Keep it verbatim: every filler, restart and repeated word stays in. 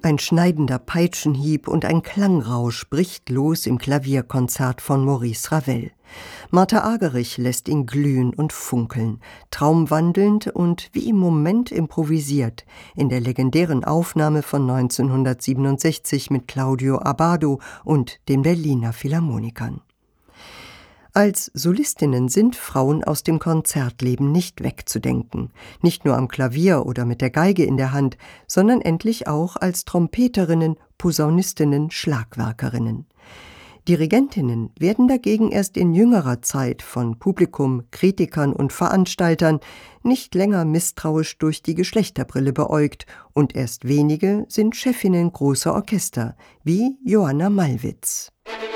Ein schneidender Peitschenhieb und ein Klangrausch bricht los im Klavierkonzert von Maurice Ravel. Martha Argerich lässt ihn glühen und funkeln, traumwandelnd und wie im Moment improvisiert, in der legendären Aufnahme von neunzehnhundertsiebenundsechzig mit Claudio Abbado und den Berliner Philharmonikern. Als Solistinnen sind Frauen aus dem Konzertleben nicht wegzudenken, nicht nur am Klavier oder mit der Geige in der Hand, sondern endlich auch als Trompeterinnen, Posaunistinnen, Schlagwerkerinnen. Dirigentinnen werden dagegen erst in jüngerer Zeit von Publikum, Kritikern und Veranstaltern nicht länger misstrauisch durch die Geschlechterbrille beäugt, und erst wenige sind Chefinnen großer Orchester, wie Joanna Malwitz.